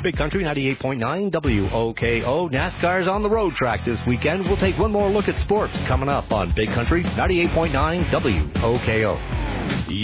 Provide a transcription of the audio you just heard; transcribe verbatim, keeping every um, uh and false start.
Big Country ninety-eight point nine W O K O. NASCAR's on the road track this weekend. We'll take one more look at sports coming up on Big Country ninety-eight point nine W O K O.